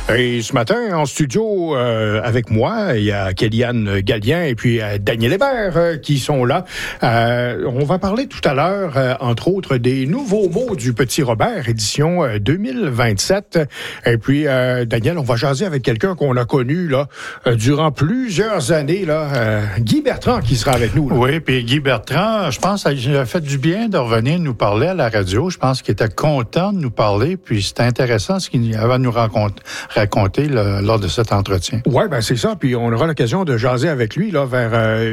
Et ce matin, en studio, avec moi, il y a Kéliane Gallien et puis Daniel Hébert qui sont là. On va parler tout à l'heure, entre autres, des nouveaux mots du Petit Robert, édition 2027. Et puis, Daniel, on va jaser avec quelqu'un qu'on a connu là durant plusieurs années, là, Guy Bertrand, qui sera avec nous. Là. Oui, puis Guy Bertrand, je pense qu'il a fait du bien de revenir nous parler à la radio. Je pense qu'il était content de nous parler, puis c'était intéressant ce qu'il avait à nous raconter lors de cet entretien. Oui, ben c'est ça. Puis on aura l'occasion de jaser avec lui là vers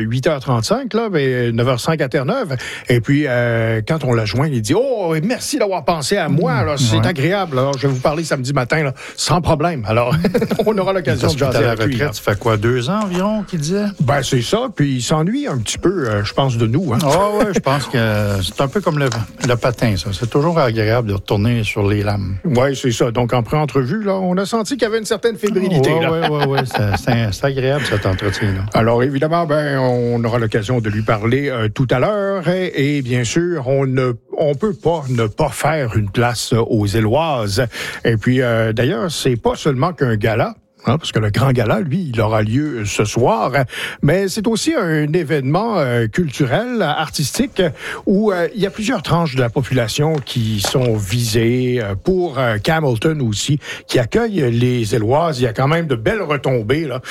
8h35, là, 9h05 à Terre-Neuve. Et puis, quand on l'a joint, il dit « Oh, merci d'avoir pensé à moi. Là, c'est agréable. Alors, je vais vous parler samedi matin là, sans problème. » Alors, on aura l'occasion de jaser avec lui. Ça fait quoi, 2 ans environ qu'il disait? Ben c'est ça. Puis il s'ennuie un petit peu, je pense, de nous. Hein. Oh, oui, je pense que c'est un peu comme le patin, ça. C'est toujours agréable de retourner sur les lames. Oui, c'est ça. Donc, en pré-entrevue, là, on a senti qu'il y avait une certaine fébrilité. Oui. C'est agréable, cet entretien-là. Alors, évidemment, on aura l'occasion de lui parler tout à l'heure. Et bien sûr, on peut pas ne pas faire une place aux Éloises. Et puis, d'ailleurs, c'est pas seulement qu'un gala. Hein, parce que le grand gala, lui, il aura lieu ce soir, mais c'est aussi un événement culturel, artistique, où il y a plusieurs tranches de la population qui sont visées. Pour Camelton aussi, qui accueille les Éloises, il y a quand même de belles retombées là.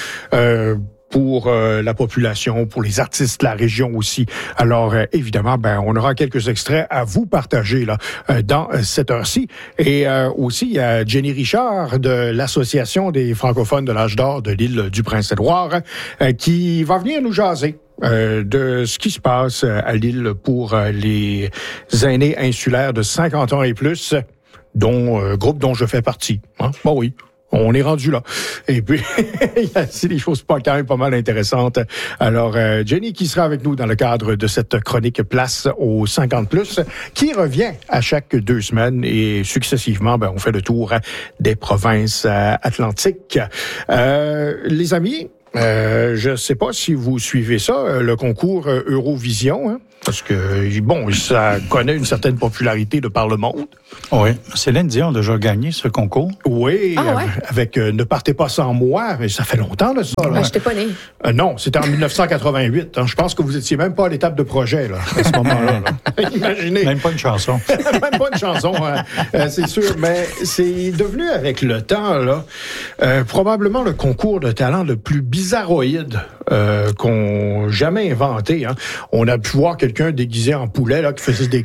Pour la population, pour les artistes de la région aussi. Alors, évidemment, on aura quelques extraits à vous partager là dans cette heure-ci. Et aussi, il y a Jenny Richard de l'Association des francophones de l'âge d'or de l'île du Prince-Édouard qui va venir nous jaser de ce qui se passe à l'île pour les aînés insulaires de 50 ans et plus, groupe dont je fais partie. Hein? Bon, oui. On est rendu là. Et puis, il y a aussi des choses quand même pas mal intéressantes. Alors, Jenny qui sera avec nous dans le cadre de cette chronique Place aux 50+, qui revient à chaque 2 semaines et successivement, on fait le tour des provinces atlantiques. Les amis, je sais pas si vous suivez ça, le concours Eurovision, hein? Parce que, ça connaît une certaine popularité de par le monde. Oui. Céline Dion a déjà gagné ce concours. Oui, avec Ne partez pas sans moi, mais ça fait longtemps, là, ça. Je n'étais pas né. Non, c'était en 1988. Hein. Je pense que vous étiez même pas à l'étape de projet, là, à ce moment-là. Là. Imaginez. Même pas une chanson. Même pas une chanson, hein. C'est sûr. Mais c'est devenu, avec le temps, là, probablement le concours de talent le plus bizarroïde qu'on jamais inventé. Hein. On a pu voir quelqu'un déguisé en poulet là qui faisait des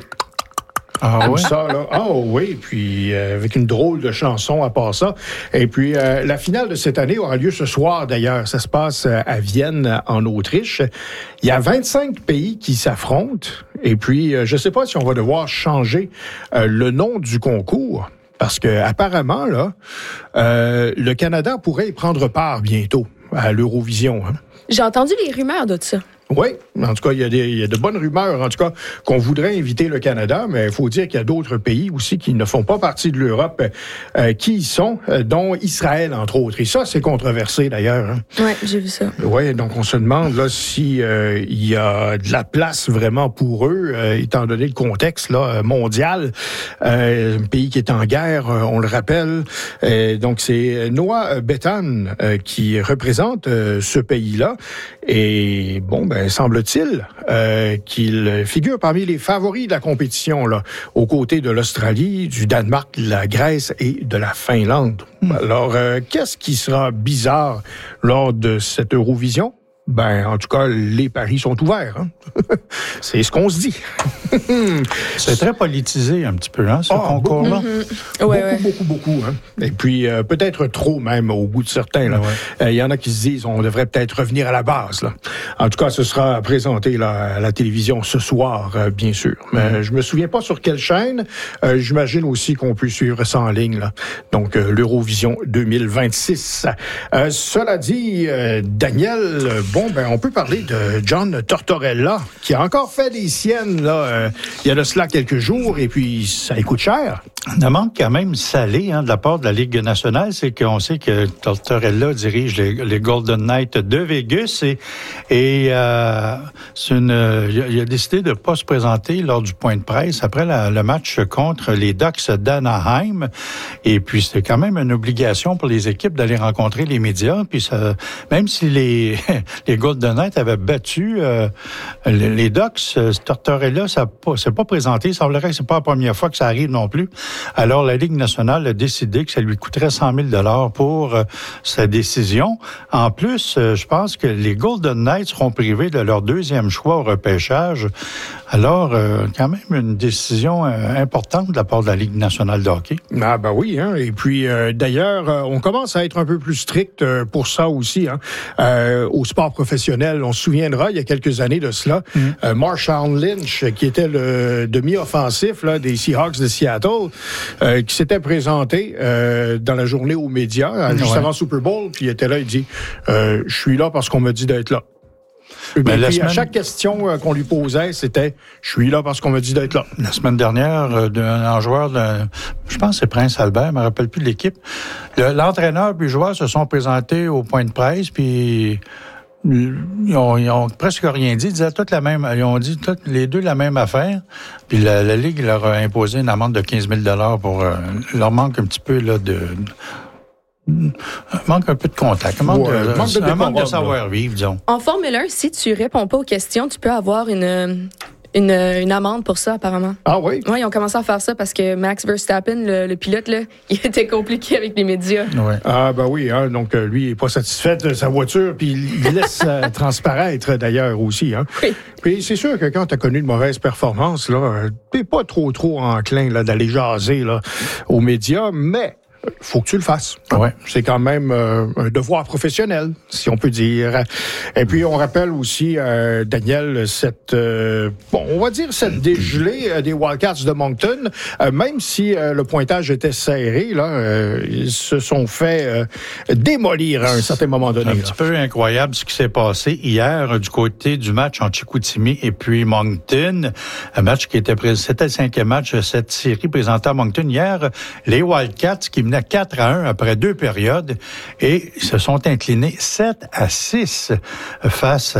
ça là. Oui, puis avec une drôle de chanson à part ça. Et puis la finale de cette année aura lieu ce soir d'ailleurs. Ça se passe à Vienne en Autriche. Il y a 25 pays qui s'affrontent et puis je sais pas si on va devoir changer le nom du concours parce que apparemment là le Canada pourrait y prendre part bientôt à l'Eurovision. Hein. J'ai entendu les rumeurs de ça. Oui, en tout cas, il y a de bonnes rumeurs, en tout cas, qu'on voudrait inviter le Canada, mais il faut dire qu'il y a d'autres pays aussi qui ne font pas partie de l'Europe qui y sont, dont Israël, entre autres. Et ça, c'est controversé, d'ailleurs. Hein. Oui, j'ai vu ça. Oui, donc on se demande là si il y a de la place vraiment pour eux, étant donné le contexte là mondial. Un pays qui est en guerre, on le rappelle. Donc, c'est Noah Bethan qui représente ce pays-là. Et semble-t-il qu'il figure parmi les favoris de la compétition, là, aux côtés de l'Australie, du Danemark, de la Grèce et de la Finlande. Alors, qu'est-ce qui sera bizarre lors de cette Eurovision? En tout cas, les paris sont ouverts. Hein? C'est ce qu'on se dit. C'est très politisé un petit peu, hein, ce concours-là. Beaucoup. Hein? Et puis, peut-être trop même, au bout de certains. Là. Il y en a qui se disent on devrait peut-être revenir à la base. Là. En tout cas, ce sera présenté là, à la télévision ce soir, bien sûr. Mais je me souviens pas sur quelle chaîne. J'imagine aussi qu'on peut suivre ça en ligne. Là. Donc, l'Eurovision 2026. Cela dit, Daniel, bon, ben on peut parler de John Tortorella, qui a encore fait des siennes, là, il y a de cela quelques jours, et puis ça lui coûte cher. Une amende quand même salée de la part de la Ligue nationale, c'est qu'on sait que Tortorella dirige les Golden Knights de Vegas et il a décidé de ne pas se présenter lors du point de presse après le match contre les Ducks d'Anaheim. Et puis, c'était quand même une obligation pour les équipes d'aller rencontrer les médias. Puis, ça, même si les Golden Knights avaient battu les Ducks, Tortorella, ça s'est pas présenté. Il semblerait que c'est pas la première fois que ça arrive non plus. Alors, la Ligue nationale a décidé que ça lui coûterait 100 000 pour sa décision. En plus, je pense que les Golden Knights seront privés de leur deuxième choix au repêchage. Alors, quand même une décision importante de la part de la Ligue nationale de hockey. Ah ben oui, hein. Et puis d'ailleurs, on commence à être un peu plus strict pour ça aussi. Au sport professionnel, on se souviendra, il y a quelques années de cela, Marshawn Lynch, qui était le demi-offensif là, des Seahawks de Seattle, qui s'était présenté dans la journée aux médias, juste avant Super Bowl, puis il était là, il dit « Je suis là parce qu'on m'a dit d'être là ». Mais puis, à chaque question qu'on lui posait, c'était « Je suis là parce qu'on m'a dit d'être là ». La semaine dernière, un joueur, je pense que c'est Prince Albert, je ne me rappelle plus de l'équipe, l'entraîneur et le joueur se sont présentés au point de presse, puis ils ont presque rien dit. Ils ont dit les deux la même affaire, puis la Ligue leur a imposé une amende de 15 000 pour... leur manque un petit peu là, manque un peu de contact, manque de savoir-vivre, disons. En Formule 1, si tu réponds pas aux questions, tu peux avoir une amende pour ça, apparemment. Ah oui? Oui, ils ont commencé à faire ça parce que Max Verstappen, le pilote, là, il était compliqué avec les médias. Ouais. Ah ben oui, hein, donc lui, il n'est pas satisfait de sa voiture, puis il laisse transparaître d'ailleurs aussi. Hein. Oui. Puis c'est sûr que quand tu as connu de mauvaises performances, là, t'es pas trop enclin là, d'aller jaser là, aux médias, mais... faut que tu le fasses. Ouais. C'est quand même un devoir professionnel, si on peut dire. Et puis, on rappelle aussi, Daniel, cette dégelée des Wildcats de Moncton, même si le pointage était serré, là, ils se sont fait démolir à un certain moment donné. C'est un petit peu incroyable ce qui s'est passé hier du côté du match entre Chicoutimi et puis Moncton. Un match qui c'était le 5e match de cette série présentée à Moncton. Hier, les Wildcats qui menaient 4-1 après 2 périodes et ils se sont inclinés 7-6 face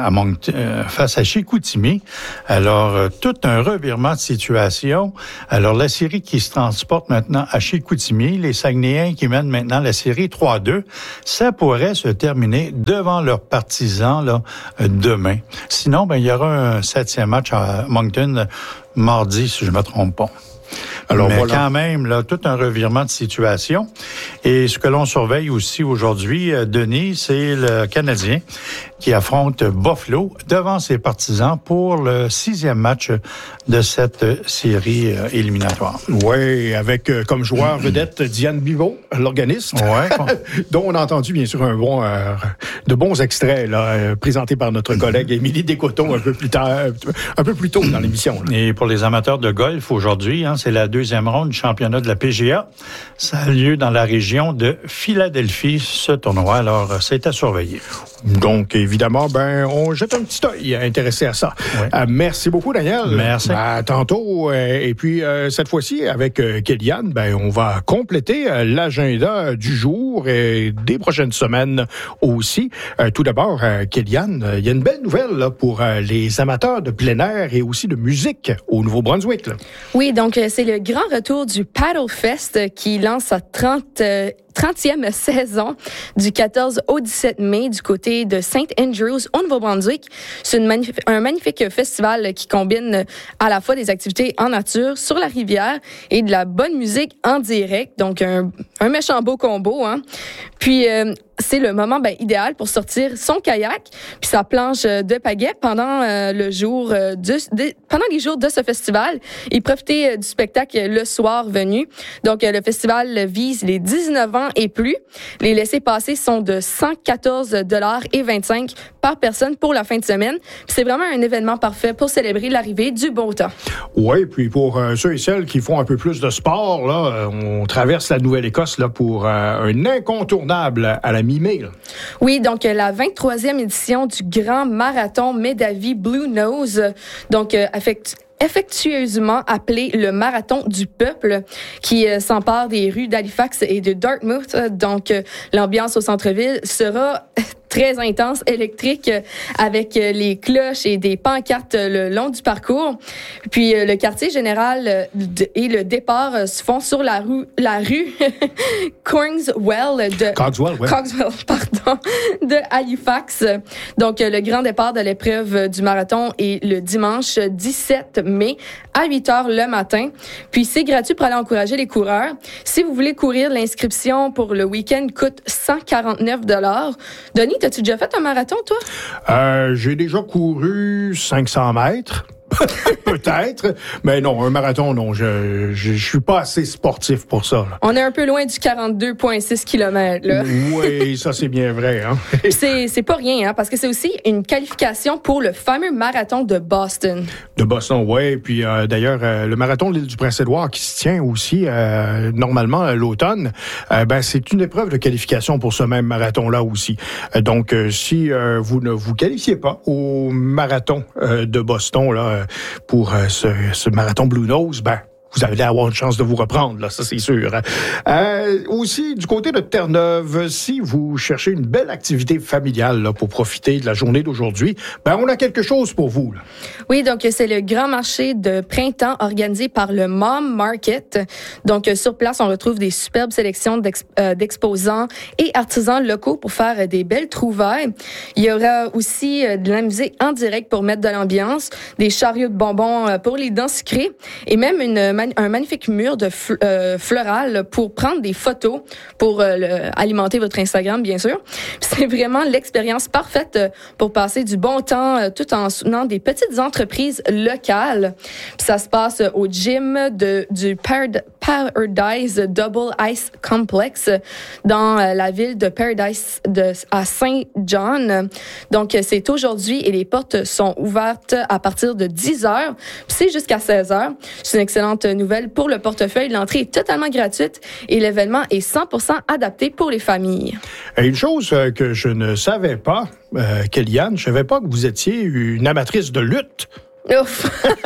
à Chicoutimi. Alors, tout un revirement de situation. Alors, la série qui se transporte maintenant à Chicoutimi, les Saguenayens qui mènent maintenant la série 3-2, ça pourrait se terminer devant leurs partisans là, demain. Sinon, il y aura un 7e match à Moncton mardi, si je ne me trompe pas. Alors, mais voilà. Quand même, là, tout un revirement de situation. Et ce que l'on surveille aussi aujourd'hui, Denis, c'est le Canadien qui affronte Buffalo devant ses partisans pour le 6e match de cette série éliminatoire. Oui, avec comme joueur vedette Diane Biveau, l'organiste, dont on a entendu bien sûr de bons extraits là, présentés par notre collègue Émilie Descoteaux un peu plus tôt dans l'émission. Là. Et pour les amateurs de golf aujourd'hui, c'est la 2e ronde du championnat de la PGA. Ça a lieu dans la région de Philadelphie, ce tournoi. Alors, c'est à surveiller. Donc, évidemment, on jette un petit œil intéressé à ça. Ouais. Merci beaucoup, Daniel. Merci. À tantôt. Et puis, cette fois-ci, avec Kéliane, on va compléter l'agenda du jour et des prochaines semaines aussi. Tout d'abord, Kéliane, il y a une belle nouvelle là, pour les amateurs de plein air et aussi de musique au Nouveau-Brunswick. Là. Oui, donc c'est le grand retour du Paddle Fest qui lance sa 30e saison du 14 au 17 mai du côté de St. Andrews au Nouveau-Brunswick. C'est un magnifique festival qui combine à la fois des activités en nature, sur la rivière et de la bonne musique en direct. Donc, un méchant beau combo. Hein. Puis, c'est le moment idéal pour sortir son kayak puis sa planche de pagaie pendant les jours de ce festival et profiter du spectacle le soir venu. Donc, le festival vise les 19 ans ans et plus. Les laissez-passer sont de 114,25 $ par personne pour la fin de semaine. Puis c'est vraiment un événement parfait pour célébrer l'arrivée du beau temps. Oui, puis pour ceux et celles qui font un peu plus de sport, là, on traverse la Nouvelle-Écosse là, pour un incontournable à la mi-mai. Là. Oui, donc la 23e édition du Grand Marathon Médavie Blue Nose, donc affectueusement appelé le Marathon du Peuple, qui s'empare des rues d'Halifax et de Dartmouth. Donc, l'ambiance au centre-ville sera très intense, électrique, avec les cloches et des pancartes le long du parcours. Puis le quartier général et le départ se font sur la rue Cogswell de Halifax. Donc le grand départ de l'épreuve du marathon est le dimanche 17 mai à 8h le matin. Puis c'est gratuit pour aller encourager les coureurs. Si vous voulez courir, l'inscription pour le week-end coûte 149 $. Denis, as-tu déjà fait un marathon, toi? J'ai déjà couru 500 mètres. Peut-être, mais non, un marathon, non. Je suis pas assez sportif pour ça. Là. On est un peu loin du 42,6 km. Là. Oui, ça c'est bien vrai. Hein? c'est pas rien, hein, parce que c'est aussi une qualification pour le fameux marathon de Boston. De Boston, oui. Puis d'ailleurs, le marathon de l'île du Prince-Édouard qui se tient aussi normalement l'automne, c'est une épreuve de qualification pour ce même marathon-là aussi. Donc, si vous ne vous qualifiez pas au marathon de Boston, là, pour ce marathon Blue Nose, vous allez avoir une chance de vous reprendre, là, ça c'est sûr. Aussi, du côté de Terre-Neuve, si vous cherchez une belle activité familiale là, pour profiter de la journée d'aujourd'hui, on a quelque chose pour vous. Là. Oui, donc c'est le grand marché de printemps organisé par le Mom Market. Donc sur place, on retrouve des superbes sélections d'exposants et artisans locaux pour faire des belles trouvailles. Il y aura aussi de la musique en direct pour mettre de l'ambiance, des chariots de bonbons pour les dents sucrées et même un magnifique mur de floral pour prendre des photos pour alimenter votre Instagram, bien sûr. Puis c'est vraiment l'expérience parfaite pour passer du bon temps tout en soutenant des petites entreprises locales. Puis ça se passe au gym du Paradise Double Ice Complex dans la ville de Paradise à Saint John. Donc c'est aujourd'hui et les portes sont ouvertes à partir de 10h. Puis c'est jusqu'à 16h. C'est une excellente nouvelle pour le portefeuille. L'entrée est totalement gratuite et l'événement est 100% adapté pour les familles. Et une chose que je ne savais pas, Kellyanne, je ne savais pas que vous étiez une amatrice de lutte. Ouf!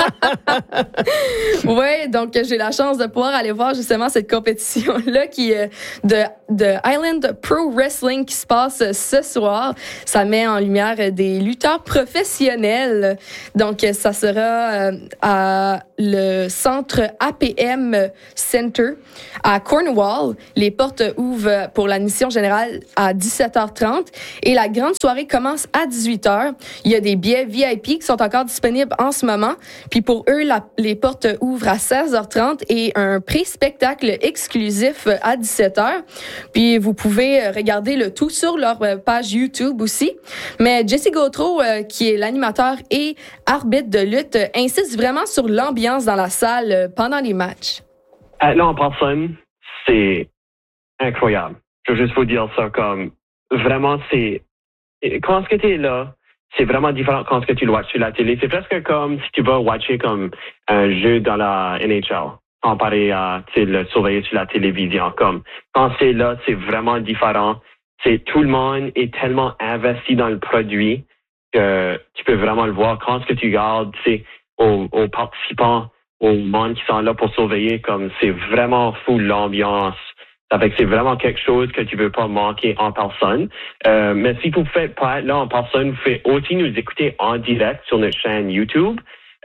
Oui, donc j'ai la chance de pouvoir aller voir justement cette compétition-là qui est de Island Pro Wrestling qui se passe ce soir. Ça met en lumière des lutteurs professionnels. Donc ça sera à le centre APM Center à Cornwall. Les portes ouvrent pour l'admission générale à 17h30 et la grande soirée commence à 18h. Il y a des billets VIP qui sont encore disponibles en ce moment. Puis pour eux, les portes ouvrent à 16h30 et un pré-spectacle exclusif à 17h. Puis vous pouvez regarder le tout sur leur page YouTube aussi. Mais Jesse Gautreau, qui est l'animateur et arbitre de lutte, insiste vraiment sur l'ambiance dans la salle pendant les matchs. Là, en personne, c'est incroyable. Je veux juste vous dire ça comme vraiment, quand ce que tu es là, c'est vraiment différent quand ce que tu le watches sur la télé. C'est presque comme si tu vas watcher comme un jeu dans la NHL, comparé à le surveiller sur la télévision. Comme quand c'est là, c'est vraiment différent. Tout le monde est tellement investi dans le produit que tu peux vraiment le voir. Quand ce que tu regardes, aux participants, aux monde qui sont là pour surveiller, comme c'est vraiment fou l'ambiance. Ça fait que c'est vraiment quelque chose que tu veux pas manquer en personne. Mais si vous faites pas être là en personne, vous pouvez aussi nous écouter en direct sur notre chaîne YouTube.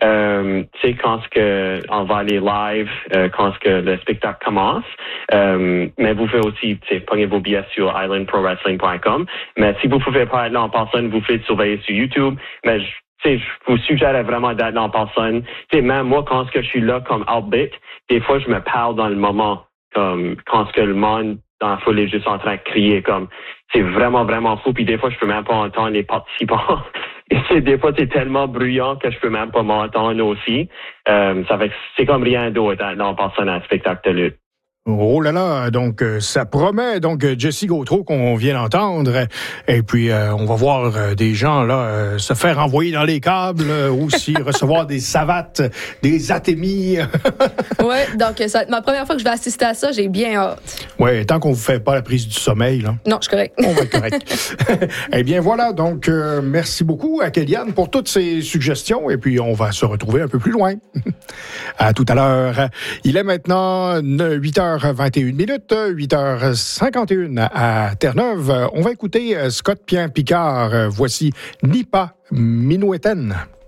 Quand on va aller live, quand le spectacle commence. Mais vous pouvez aussi pogner vos billets sur islandprowrestling.com. Mais si vous pouvez pas être là en personne, vous pouvez surveiller sur YouTube. Mais je vous suggère vraiment d'être là en personne. Même moi, quand je suis là comme arbitre, des fois, je me parle dans le moment. Comme quand le monde dans la foule est juste en train de crier, comme c'est vraiment, vraiment fou. Puis des fois, je peux même pas entendre les participants. Et des fois, c'est tellement bruyant que je peux même pas m'entendre aussi. Ça fait que c'est comme rien d'autre en passant à un spectacle de lutte. Oh là là, donc ça promet, donc Jessie Gautreau qu'on vient d'entendre, et puis on va voir des gens là se faire envoyer dans les câbles, aussi recevoir des savates, des atémies. Ouais, donc ça va être ma première fois que je vais assister à ça, j'ai bien hâte. Ouais, tant qu'on vous fait pas la prise du sommeil, là. Non, je suis correct. On va être correct. Eh bien voilà, donc merci beaucoup à Kéliane pour toutes ces suggestions, et puis on va se retrouver un peu plus loin. À tout à l'heure. Il est maintenant 8h21, 8h51 à Terre-Neuve. On va écouter Scott Pien-Picard. Voici Nipa Minoueten.